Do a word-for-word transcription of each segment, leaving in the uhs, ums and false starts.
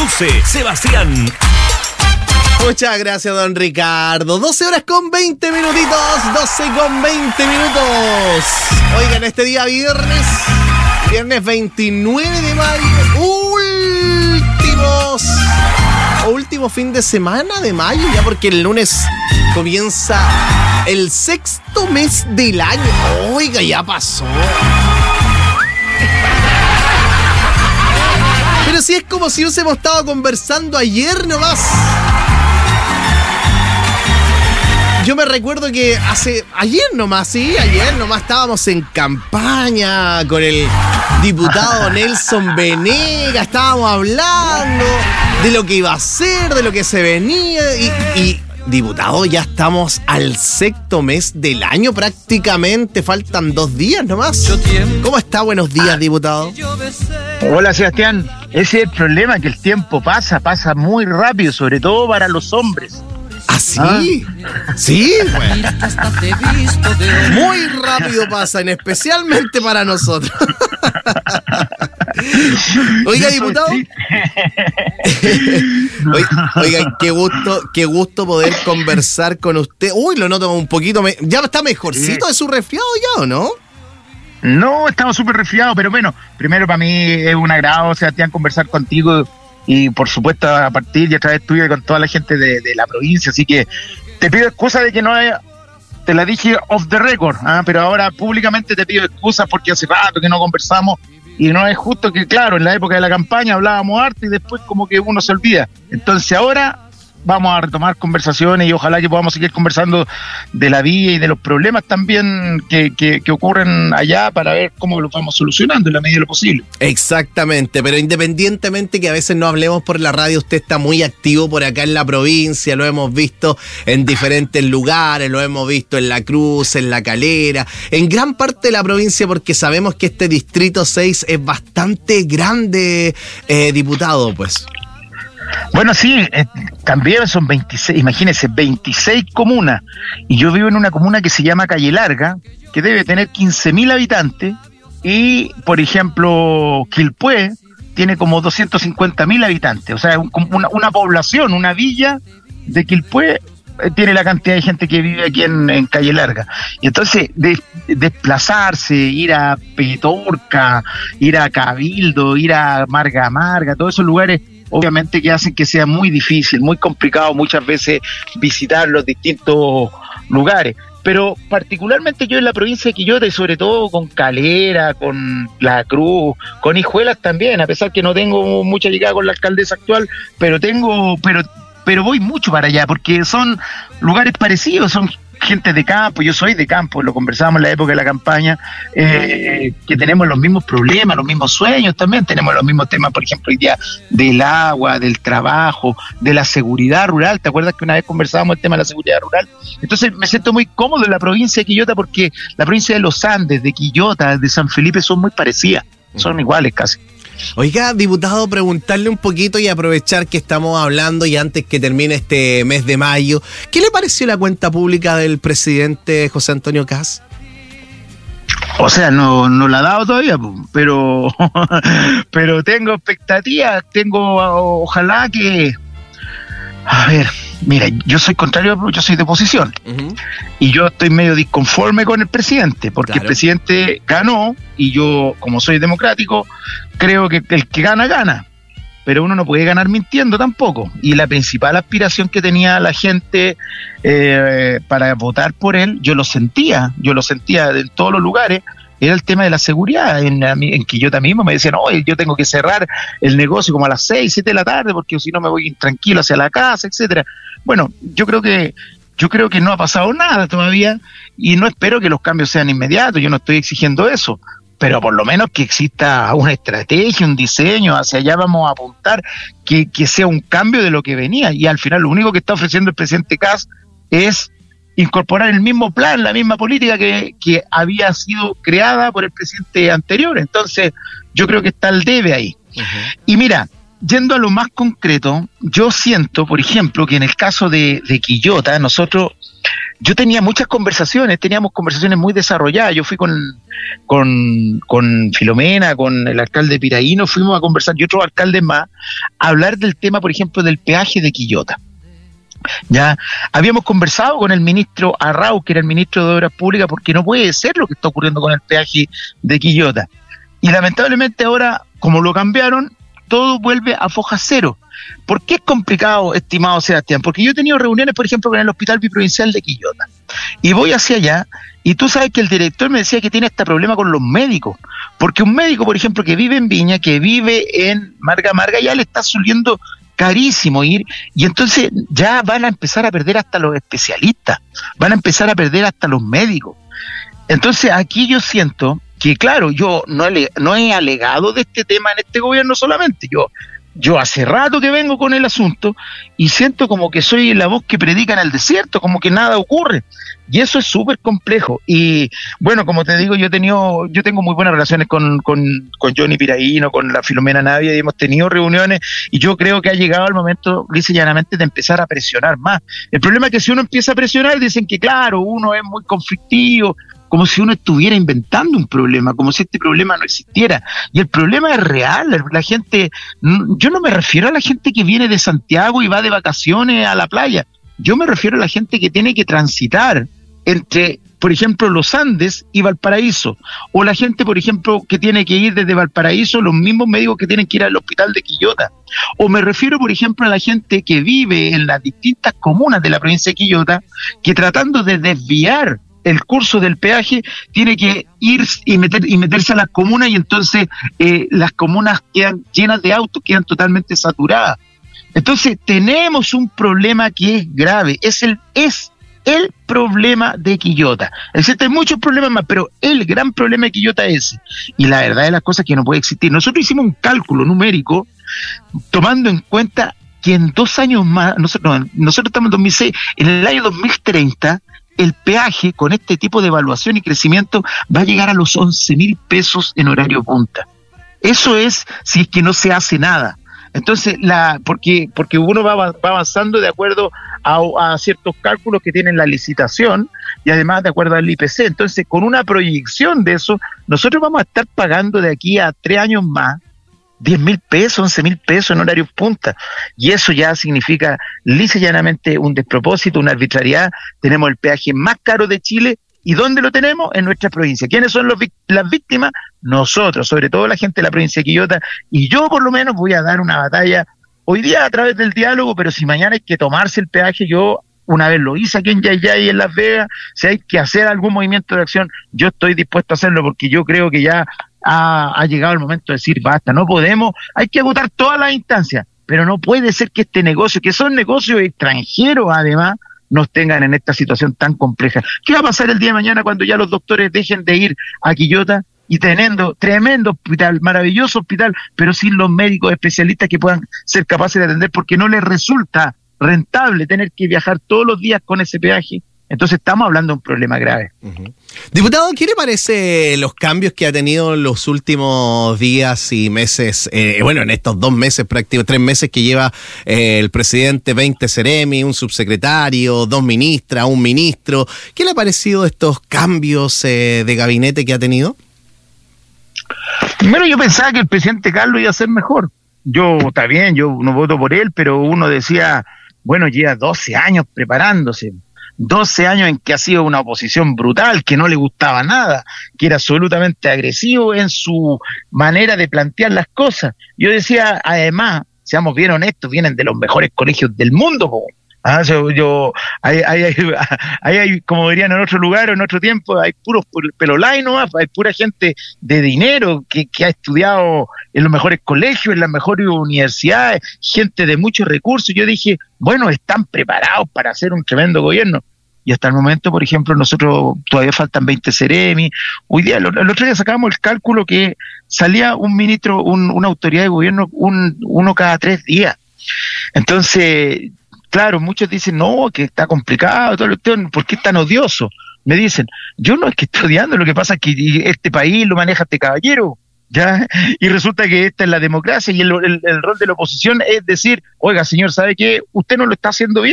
Conduce Sebastián. Muchas gracias, don Ricardo. doce horas con veinte minutitos. doce con veinte minutos. Oigan, este día viernes, viernes veintinueve de mayo, últimos, o último fin de semana de mayo, ya porque el lunes comienza el sexto mes del año. Oiga, ya pasó. Pero sí es como si hubiésemos estado conversando ayer nomás. Yo me recuerdo que hace, ayer nomás, sí, ayer nomás estábamos en campaña con el diputado Nelson Venegas, estábamos hablando de lo que iba a ser, de lo que se venía, y, y diputado, ya estamos al sexto mes del año prácticamente, faltan dos días nomás. ¿Cómo está? Buenos días, diputado. Hola, Sebastián. Ese es el problema, que el tiempo pasa, pasa muy rápido, sobre todo para los hombres. ¿Ah, sí? ¿Ah? Sí, bueno. Muy rápido pasan, especialmente para nosotros. Oiga, diputado. Oiga, oiga, qué gusto, qué gusto poder conversar con usted. Uy, lo noto un poquito. Me... ¿Ya está mejorcito de su resfriado ya o no? No, estamos súper resfriados, pero bueno, primero para mí es un agrado, Sebastián, conversar contigo. Y por supuesto a partir y a través tuyo y con toda la gente de, de la provincia, así que te pido excusa de que no haya, te la dije off the record, ¿eh? Pero ahora públicamente te pido excusas porque hace rato que no conversamos y no es justo que, claro, en la época de la campaña hablábamos harto y después como que uno se olvida. Entonces ahora vamos a retomar conversaciones y ojalá que podamos seguir conversando de la vía y de los problemas también que, que, que ocurren allá para ver cómo los vamos solucionando en la medida de lo posible. Exactamente, pero independientemente que a veces no hablemos por la radio, usted está muy activo por acá en la provincia, lo hemos visto en diferentes lugares, lo hemos visto en La Cruz, en La Calera, en gran parte de la provincia, porque sabemos que este distrito seis es bastante grande, eh, diputado, pues. Bueno, sí, eh, también son veintiséis, imagínense, veintiséis comunas, y yo vivo en una comuna que se llama Calle Larga, que debe tener quince mil habitantes, y, por ejemplo, Quilpué tiene como doscientos cincuenta mil habitantes, o sea, un, una, una población, una villa de Quilpué eh, tiene la cantidad de gente que vive aquí en, en Calle Larga, y entonces de, desplazarse, ir a Petorca, ir a Cabildo, ir a Marga Marga, todos esos lugares, obviamente que hacen que sea muy difícil, muy complicado muchas veces visitar los distintos lugares, pero particularmente yo en la provincia de Quillota y sobre todo con Calera, con La Cruz, con Hijuelas también, a pesar que no tengo mucha llegada con la alcaldesa actual, pero tengo, pero pero voy mucho para allá porque son lugares parecidos, son gente de campo, yo soy de campo, lo conversábamos en la época de la campaña, eh, que tenemos los mismos problemas, los mismos sueños también, tenemos los mismos temas, por ejemplo, hoy día del agua, del trabajo, de la seguridad rural. ¿Te acuerdas que una vez conversábamos el tema de la seguridad rural? Entonces me siento muy cómodo en la provincia de Quillota porque la provincia de los Andes, de Quillota, de San Felipe son muy parecidas, son iguales casi. Oiga, diputado, preguntarle un poquito y aprovechar que estamos hablando y antes que termine este mes de mayo, ¿qué le pareció la cuenta pública del presidente José Antonio Kast? O sea, no, no la ha dado todavía, pero pero tengo expectativas, tengo, ojalá que, a ver, mira, yo soy contrario, yo soy de oposición, uh-huh. Y yo estoy medio disconforme con el presidente, porque claro, el presidente ganó, y yo, como soy democrático, creo que el que gana, gana, pero uno no puede ganar mintiendo tampoco, y la principal aspiración que tenía la gente eh, para votar por él, yo lo sentía, yo lo sentía en todos los lugares, era el tema de la seguridad, en, en Quillota mismo me decían, oye, yo tengo que cerrar el negocio como a las seis, siete de la tarde, porque si no me voy intranquilo hacia la casa, etcétera. Bueno, yo creo que yo creo que no ha pasado nada todavía, y no espero que los cambios sean inmediatos, yo no estoy exigiendo eso, pero por lo menos que exista una estrategia, un diseño, hacia allá vamos a apuntar, que, que sea un cambio de lo que venía, y al final lo único que está ofreciendo el presidente Kast es incorporar el mismo plan, la misma política que, que había sido creada por el presidente anterior. Entonces yo creo que está el debe ahí. Uh-huh. Y mira, yendo a lo más concreto, yo siento, por ejemplo, que en el caso de, de Quillota, nosotros yo tenía muchas conversaciones, teníamos conversaciones muy desarrolladas. Yo fui con, con, con Filomena, con el alcalde Piraíno, fuimos a conversar, y otros alcaldes más, a hablar del tema, por ejemplo, del peaje de Quillota. Ya habíamos conversado con el ministro Arrau, que era el ministro de Obras Públicas, porque no puede ser lo que está ocurriendo con el peaje de Quillota. Y lamentablemente ahora, como lo cambiaron, todo vuelve a foja cero. ¿Por qué es complicado, estimado Sebastián? Porque yo he tenido reuniones, por ejemplo, con el Hospital Biprovincial de Quillota, y voy hacia allá, y tú sabes que el director me decía que tiene este problema con los médicos, porque un médico, por ejemplo, que vive en Viña, que vive en Marga Marga, ya le está subiendo carísimo ir, y entonces ya van a empezar a perder hasta los especialistas, van a empezar a perder hasta los médicos. Entonces aquí yo siento que, claro, yo no he, no he alegado de este tema en este gobierno solamente, yo Yo hace rato que vengo con el asunto y siento como que soy la voz que predica en el desierto, como que nada ocurre. Y eso es súper complejo. Y bueno, como te digo, yo he tenido, yo tengo muy buenas relaciones con, con, con Johnny Piraíno, con la Filomena Navia, y hemos tenido reuniones, y yo creo que ha llegado el momento, lisa y llanamente, de empezar a presionar más. El problema es que si uno empieza a presionar, dicen que claro, uno es muy conflictivo, como si uno estuviera inventando un problema, como si este problema no existiera. Y el problema es real. La gente, yo no me refiero a la gente que viene de Santiago y va de vacaciones a la playa. Yo me refiero a la gente que tiene que transitar entre, por ejemplo, los Andes y Valparaíso. O la gente, por ejemplo, que tiene que ir desde Valparaíso, los mismos médicos que tienen que ir al hospital de Quillota. O me refiero, por ejemplo, a la gente que vive en las distintas comunas de la provincia de Quillota, que tratando de desviar el curso del peaje, tiene que ir y, meter, y meterse a las comunas, y entonces eh, las comunas quedan llenas de autos, quedan totalmente saturadas. Entonces tenemos un problema que es grave, es el, es el problema de Quillota. Existen muchos problemas más, pero el gran problema de Quillota es ese. Y la verdad de las cosas es que no puede existir. Nosotros hicimos un cálculo numérico tomando en cuenta que en dos años más, nosotros, no, nosotros estamos en dos mil seis, en el año dos mil treinta, el peaje con este tipo de evaluación y crecimiento va a llegar a los once mil pesos en horario punta. Eso es si es que no se hace nada. Entonces, la porque porque uno va, va avanzando de acuerdo a, a ciertos cálculos que tienen la licitación, y además de acuerdo al I P C. Entonces, con una proyección de eso, nosotros vamos a estar pagando de aquí a tres años más diez mil pesos, once mil pesos en horarios punta, y eso ya significa lisa y llanamente un despropósito, una arbitrariedad. Tenemos el peaje más caro de Chile, ¿y dónde lo tenemos? En nuestra provincia. ¿Quiénes son los, las víctimas? Nosotros, sobre todo la gente de la provincia de Quillota, y yo por lo menos voy a dar una batalla hoy día a través del diálogo, pero si mañana hay que tomarse el peaje, yo una vez lo hice aquí en Yayay y en Las Vegas, si hay que hacer algún movimiento de acción, yo estoy dispuesto a hacerlo, porque yo creo que ya Ha, ha llegado el momento de decir basta, no podemos, hay que agotar todas las instancias, pero no puede ser que este negocio, que son negocios extranjeros además, nos tengan en esta situación tan compleja. ¿Qué va a pasar el día de mañana cuando ya los doctores dejen de ir a Quillota y teniendo tremendo hospital, maravilloso hospital, pero sin los médicos especialistas que puedan ser capaces de atender, porque no les resulta rentable tener que viajar todos los días con ese peaje? Entonces estamos hablando de un problema grave. Uh-huh. Diputado, ¿qué le parece los cambios que ha tenido en los últimos días y meses? Eh, bueno, en estos dos meses, prácticamente tres meses que lleva eh, el presidente, veinte seremi, un subsecretario, dos ministras, un ministro. ¿Qué le ha parecido estos cambios eh, de gabinete que ha tenido? Primero, yo pensaba que el presidente Carlos iba a ser mejor. Yo, está bien, yo no voto por él, pero uno decía, bueno, lleva doce años preparándose. doce años en que ha sido una oposición brutal, que no le gustaba nada, que era absolutamente agresivo en su manera de plantear las cosas. Yo decía, además, seamos bien honestos, vienen de los mejores colegios del mundo, po. Ah, yo, yo hay, hay, hay, hay, hay, como dirían en otro lugar o en otro tiempo, hay puros pelolay nomás, hay pura gente de dinero que, que ha estudiado en los mejores colegios, en las mejores universidades, gente de muchos recursos. Yo dije, bueno, están preparados para hacer un tremendo gobierno. Y hasta el momento, por ejemplo, nosotros todavía faltan veinte seremi. Hoy día, el otro día sacábamos el cálculo que salía un ministro, un, una autoridad de gobierno, un, uno cada tres días. Entonces, claro, muchos dicen, no, que está complicado, todo lo, ¿por qué es tan odioso? Me dicen, yo no es que estoy odiando, lo que pasa es que este país lo maneja este caballero, ¿ya? Y resulta que esta es la democracia, y el, el, el rol de la oposición es decir, oiga, señor, ¿sabe qué? Usted no lo está haciendo bien,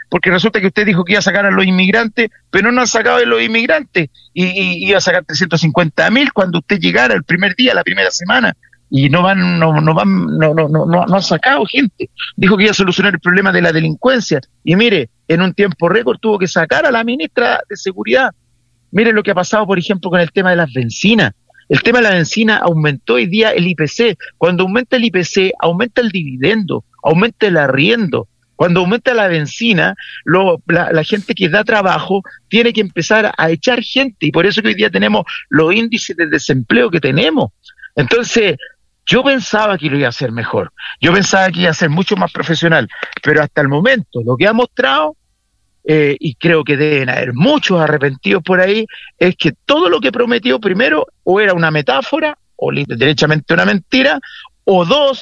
porque resulta que usted dijo que iba a sacar a los inmigrantes, pero no han sacado a los inmigrantes, y, y iba a sacar trescientos cincuenta mil cuando usted llegara el primer día, la primera semana, y no van, no, no van, no, no, no, no, no han sacado gente. Dijo que iba a solucionar el problema de la delincuencia, y mire, en un tiempo récord tuvo que sacar a la ministra de Seguridad. Mire lo que ha pasado, por ejemplo, con el tema de las bencinas. El tema de la bencina aumentó hoy día el I P C. Cuando aumenta el I P C, aumenta el dividendo, aumenta el arriendo. Cuando aumenta la bencina, lo, la, la gente que da trabajo tiene que empezar a echar gente, y por eso que hoy día tenemos los índices de desempleo que tenemos. Entonces, yo pensaba que lo iba a hacer mejor, yo pensaba que iba a ser mucho más profesional, pero hasta el momento lo que ha mostrado, eh, y creo que deben haber muchos arrepentidos por ahí, es que todo lo que prometió, primero, o era una metáfora, o derechamente una mentira, o dos,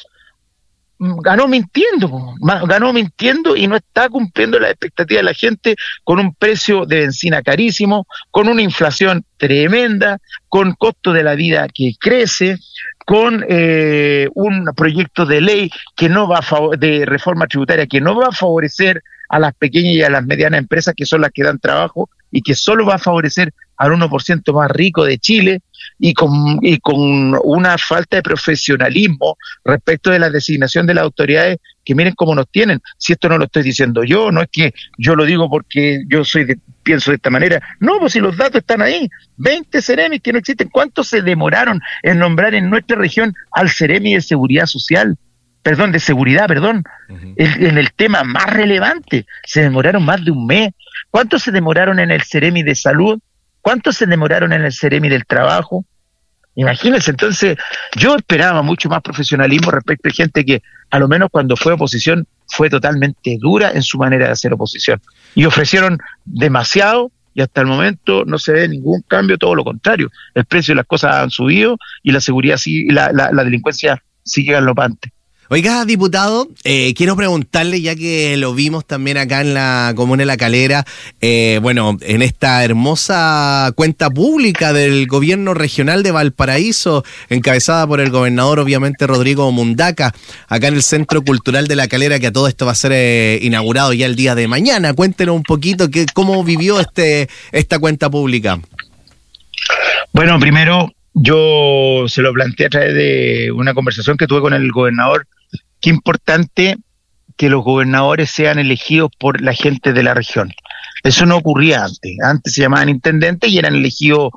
ganó mintiendo, ganó mintiendo y no está cumpliendo las expectativas de la gente, con un precio de bencina carísimo, con una inflación tremenda, con costo de la vida que crece, con eh, un proyecto de ley que no va a favor- de reforma tributaria que no va a favorecer a las pequeñas y a las medianas empresas, que son las que dan trabajo, y que solo va a favorecer al uno por ciento más rico de Chile, y con, y con una falta de profesionalismo respecto de la designación de las autoridades, que miren cómo nos tienen. Si esto no lo estoy diciendo yo, no es que yo lo digo porque yo soy de, pienso de esta manera, no, pues si los datos están ahí, veinte Ceremis que no existen. ¿Cuántos se demoraron en nombrar en nuestra región al Ceremi de Seguridad Social? Perdón, de seguridad, perdón, uh-huh. el, en el tema más relevante, se demoraron más de un mes. ¿Cuántos se demoraron en el Ceremi de Salud? ¿Cuántos se demoraron en el Ceremi del Trabajo? Imagínense, entonces yo esperaba mucho más profesionalismo respecto a gente que a lo menos cuando fue oposición fue totalmente dura en su manera de hacer oposición. Y ofrecieron demasiado y hasta el momento no se ve ningún cambio, todo lo contrario. El precio de las cosas han subido y la seguridad sigue, la, la, la delincuencia sigue galopante. Oiga, diputado, eh, quiero preguntarle, ya que lo vimos también acá en la Comuna de La Calera, eh, bueno, en esta hermosa cuenta pública del gobierno regional de Valparaíso, encabezada por el gobernador, obviamente, Rodrigo Mundaca, acá en el Centro Cultural de La Calera, que a todo esto va a ser eh, inaugurado ya el día de mañana. Cuéntenos un poquito que, cómo vivió este esta cuenta pública. Bueno, primero, yo se lo planteé a través de una conversación que tuve con el gobernador. Qué importante que los gobernadores sean elegidos por la gente de la región. Eso no ocurría antes. Antes se llamaban intendentes y eran elegidos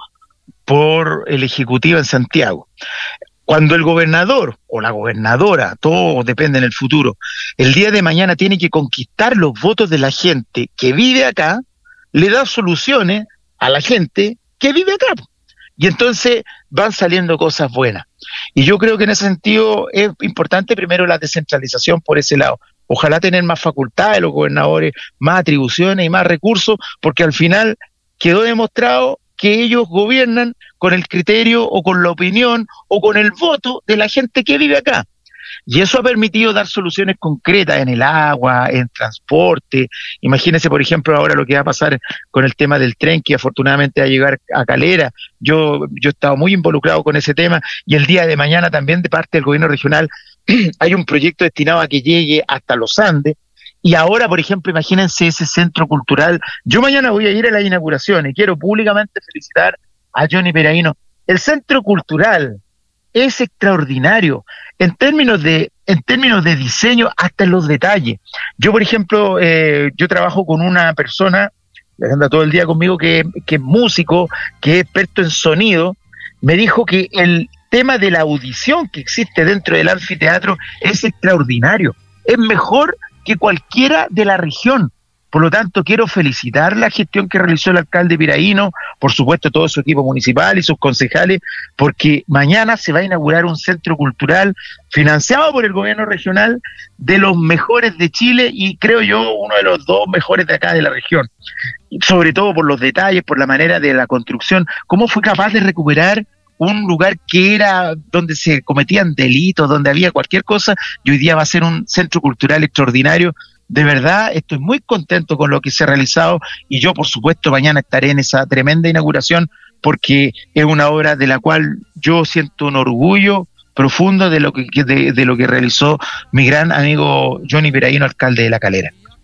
por el Ejecutivo en Santiago. Cuando el gobernador o la gobernadora, todo depende en el futuro, el día de mañana tiene que conquistar los votos de la gente que vive acá, le da soluciones a la gente que vive acá. Y entonces van saliendo cosas buenas. Y yo creo que en ese sentido es importante primero la descentralización por ese lado. Ojalá tener más facultades los gobernadores, más atribuciones y más recursos, porque al final quedó demostrado que ellos gobiernan con el criterio o con la opinión o con el voto de la gente que vive acá. Y eso ha permitido dar soluciones concretas en el agua, en transporte. Imagínense, por ejemplo, ahora lo que va a pasar con el tema del tren, que afortunadamente va a llegar a Calera. Yo, yo he estado muy involucrado con ese tema, y el día de mañana también de parte del gobierno regional hay un proyecto destinado a que llegue hasta los Andes. Y ahora, por ejemplo, imagínense ese centro cultural. Yo mañana voy a ir a la inauguración y quiero públicamente felicitar a Johnny Peraíno. El centro cultural es extraordinario en términos de en términos de diseño, hasta en los detalles. Yo, por ejemplo, eh, yo trabajo con una persona que anda todo el día conmigo, que, que es músico, que es experto en sonido. Me dijo que el tema de la audición que existe dentro del anfiteatro es extraordinario, es mejor que cualquiera de la región. Por lo tanto, quiero felicitar la gestión que realizó el alcalde Peraíno, por supuesto todo su equipo municipal y sus concejales, porque mañana se va a inaugurar un centro cultural financiado por el gobierno regional, de los mejores de Chile, y creo yo uno de los dos mejores de acá de la región. Sobre todo por los detalles, por la manera de la construcción, cómo fue capaz de recuperar un lugar que era donde se cometían delitos, donde había cualquier cosa, y hoy día va a ser un centro cultural extraordinario. De verdad, estoy muy contento con lo que se ha realizado, y yo, por supuesto, mañana estaré en esa tremenda inauguración, porque es una obra de la cual yo siento un orgullo profundo de lo que de, de lo que realizó mi gran amigo Johnny Peraíno, alcalde de La Calera.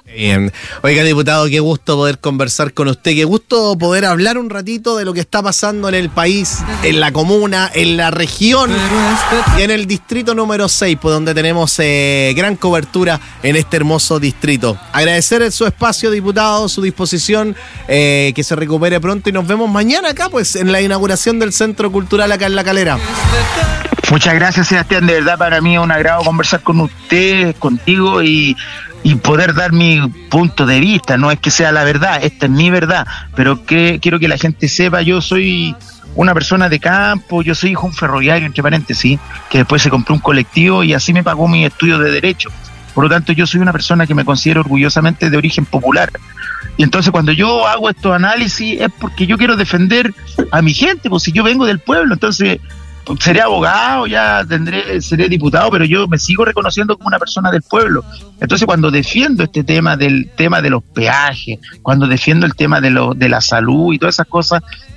Bien. Oiga, diputado, qué gusto poder conversar con usted, qué gusto poder hablar un ratito de lo que está pasando en el país, en la comuna, en la región y en el distrito número seis, por donde tenemos eh, gran cobertura en este hermoso distrito. Agradecer su espacio, diputado, su disposición, eh, que se recupere pronto y nos vemos mañana acá, pues, en la inauguración del Centro Cultural acá en La Calera. Muchas gracias, Sebastián, de verdad para mí es un agrado conversar con usted, contigo y... y poder dar mi punto de vista. No es que sea la verdad, esta es mi verdad, pero que quiero que la gente sepa, yo soy una persona de campo, yo soy hijo de un ferroviario, entre paréntesis, que después se compró un colectivo y así me pagó mi estudio de Derecho. Por lo tanto, yo soy una persona que me considero orgullosamente de origen popular. Y entonces cuando yo hago estos análisis es porque yo quiero defender a mi gente, pues si yo vengo del pueblo, entonces... seré abogado, ya tendré, seré diputado, pero yo me sigo reconociendo como una persona del pueblo. Entonces, cuando defiendo este tema del tema de los peajes, cuando defiendo el tema de lo, de la salud y todas esas cosas,